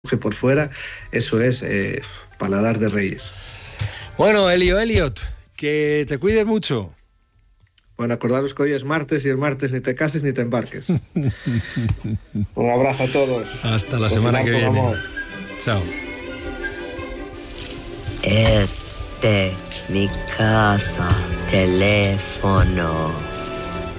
que por fuera, eso es paladar de reyes. Bueno, Elliot, que te cuides mucho. Bueno, acordaros que hoy es martes y el martes ni te cases ni te embarques. Un abrazo a todos. Hasta la semana que viene. Amor. Chao. Mi casa, teléfono.